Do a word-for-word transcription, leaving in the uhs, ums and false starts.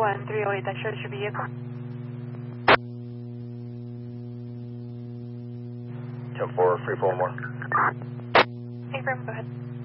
one three oh eight, that shows your vehicle. ten four, free four more. Hey, firm, go ahead.